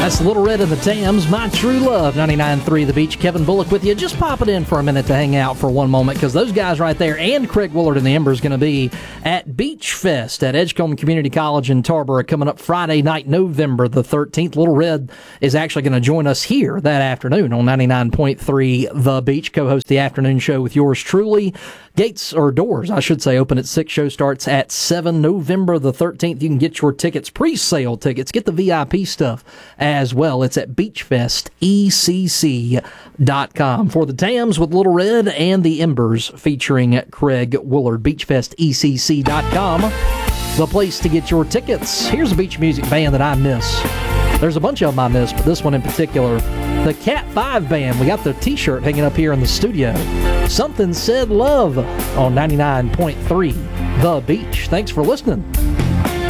That's Little Red and the Tams, My True Love, 99.3 The Beach. Kevin Bullock with you. Just popping in for a minute to hang out for one moment, because those guys right there and Craig Willard and the Embers going to be at Beach Fest at Edgecombe Community College in Tarboro coming up Friday night, November the 13th. Little Red is actually going to join us here that afternoon on 99.3 The Beach, co-host the afternoon show with yours truly. Gates, or doors, I should say, open at 6. Show starts at 7, November the 13th. You can get your tickets, pre-sale tickets. Get the VIP stuff as well. It's at beachfestecc.com. For the Tams with Little Red and the Embers featuring Craig Willard, beachfestecc.com, the place to get your tickets. Here's a beach music band that I miss. There's a bunch of them I miss, but this one in particular, the Cat 5 Band. We got their t-shirt hanging up here in the studio. Something Said Love on 99.3 The Beach. Thanks for listening.